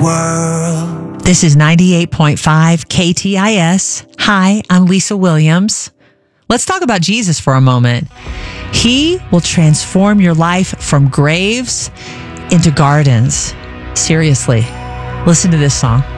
world. This is 98.5 KTIS. Hi, I'm Lisa Williams. Let's talk about Jesus for a moment. He will transform your life from graves into gardens. Seriously, listen to this song.